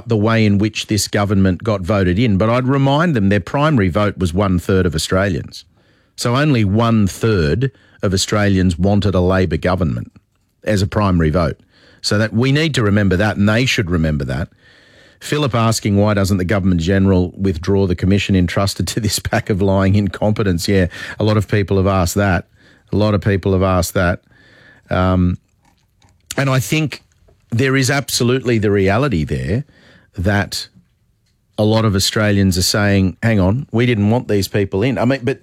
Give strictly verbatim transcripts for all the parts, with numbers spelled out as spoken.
about the way in which this government got voted in, but I'd remind them their primary vote was one-third of Australians. So only one-third of Australians wanted a Labor government as a primary vote. So that we need to remember that, and they should remember that. Philip asking why doesn't the Government-General withdraw the commission entrusted to this pack of lying incompetents? Yeah, a lot of people have asked that. A lot of people have asked that. Um, and I think there is absolutely the reality there that a lot of Australians are saying, hang on, we didn't want these people in. I mean, but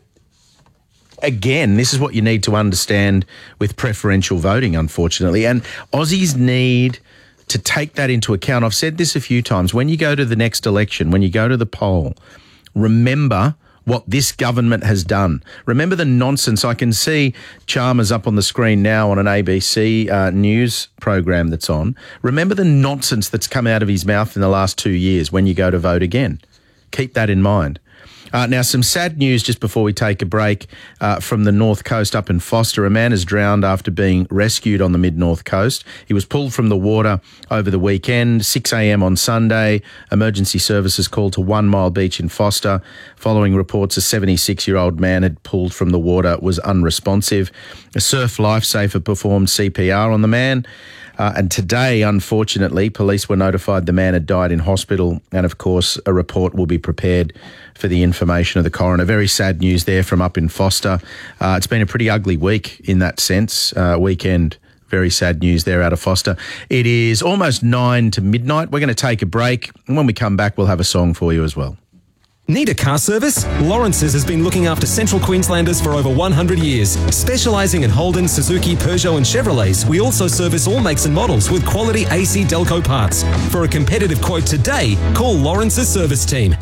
again, this is what you need to understand with preferential voting, unfortunately. And Aussies need to take that into account. I've said this a few times. When you go to the next election, when you go to the poll, remember what this government has done. Remember the nonsense. I can see Chalmers up on the screen now on an A B C uh, news program that's on. Remember the nonsense that's come out of his mouth in the last two years when you go to vote again. Keep that in mind. Uh, now, some sad news just before we take a break uh, from the North Coast up in Foster. A man is drowned after being rescued on the mid-North Coast. He was pulled from the water over the weekend, six a.m. on Sunday. Emergency services called to One Mile Beach in Foster. Following reports, a seventy-six-year-old man had pulled from the water, was unresponsive. A surf lifesaver performed C P R on the man. Uh, and today, unfortunately, police were notified the man had died in hospital. And, of course, a report will be prepared for the information of the coroner. Very sad news there from up in Foster. Uh, it's been a pretty ugly week in that sense. Uh, weekend, very sad news there out of Foster. It is almost nine to midnight. We're going to take a break. And when we come back, we'll have a song for you as well. Need a car service? Lawrence's has been looking after Central Queenslanders for over one hundred years. Specialising in Holden, Suzuki, Peugeot and Chevrolets, we also service all makes and models with quality A C Delco parts. For a competitive quote today, call Lawrence's service team.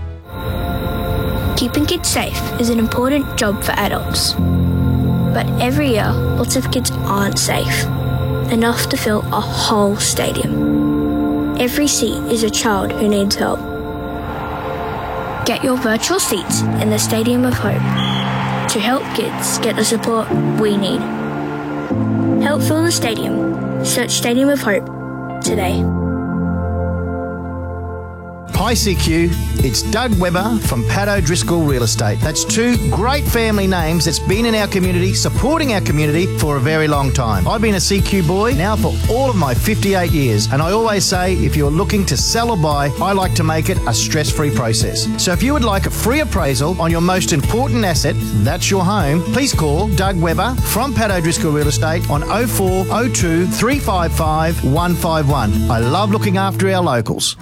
Keeping kids safe is an important job for adults. But every year, lots of kids aren't safe enough to fill a whole stadium. Every seat is a child who needs help. Get your virtual seats in the Stadium of Hope to help kids get the support we need. Help fill the stadium. Search Stadium of Hope today. Hi C Q, it's Doug Webber from Pat O'Driscoll Real Estate. That's two great family names that's been in our community, supporting our community for a very long time. I've been a C Q boy now for all of my fifty-eight years, and I always say if you're looking to sell or buy, I like to make it a stress-free process. So if you would like a free appraisal on your most important asset, that's your home, please call Doug Webber from Pat O'Driscoll Real Estate on oh four oh two, three five five, one five one. I love looking after our locals.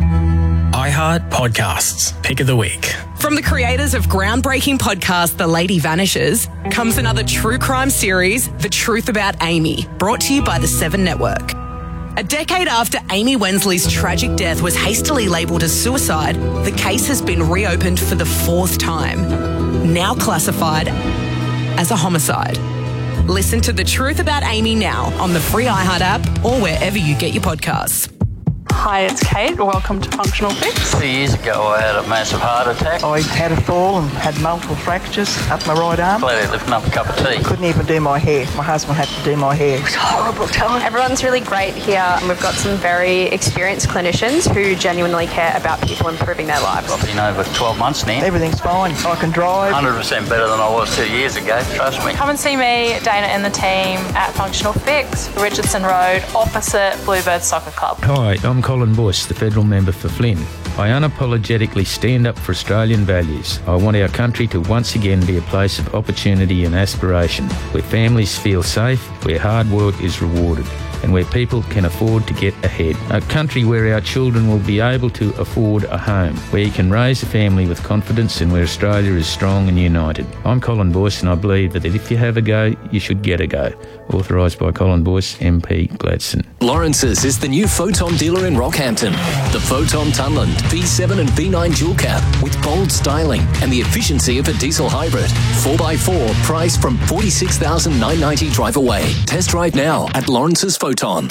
iHeart Podcasts, Pick of the Week. From the creators of groundbreaking podcast The Lady Vanishes comes another true crime series, The Truth About Amy, brought to you by the Seven Network. A decade after Amy Wensley's tragic death was hastily labelled as suicide, the case has been reopened for the fourth time, now classified as a homicide. Listen to The Truth About Amy now on the free iHeart app or wherever you get your podcasts. Hi, it's Kate. Welcome to Functional Fix. Two years ago, I had a massive heart attack. I had a fall and had multiple fractures up my right arm. Glad lifting up a cup of tea. Couldn't even do my hair. My husband had to do my hair. It was horrible time. Everyone's really great here. We've got some very experienced clinicians who genuinely care about people improving their lives. I've been over twelve months now. Everything's fine. I can drive. one hundred percent better than I was two years ago, trust me. Come and see me, Dana and the team at Functional Fix, Richardson Road, opposite Bluebird Soccer Club. Hi, I'm Colin Bush, the federal member for Flynn. I unapologetically stand up for Australian values. I want our country to once again be a place of opportunity and aspiration, where families feel safe, where hard work is rewarded, and where people can afford to get ahead. A country where our children will be able to afford a home, where you can raise a family with confidence and where Australia is strong and united. I'm Colin Boyce and I believe that if you have a go, you should get a go. Authorised by Colin Boyce, M P Gladstone. Lawrence's is the new Photon dealer in Rockhampton. The Photon Tunland V seven and V nine dual cab with bold styling and the efficiency of a diesel hybrid. four by four, priced from forty-six thousand nine hundred ninety dollars drive away. Test drive now at Lawrence's Photon.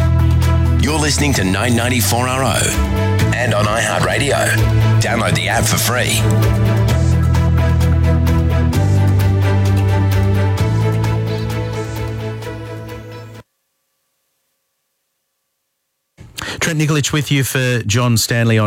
You're listening to nine ninety-four R O and on iHeartRadio. Download the app for free. Trent Nikolic with you for John Stanley on